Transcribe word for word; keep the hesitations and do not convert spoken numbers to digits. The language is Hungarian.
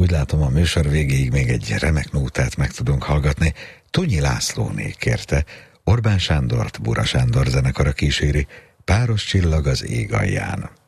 Úgy látom, a műsor végéig még egy remek nótát meg tudunk hallgatni. Tonyi Lászlóné kérte, Orbán Sándort Bura Sándor zenekara kíséri, Páros csillag az ég alján.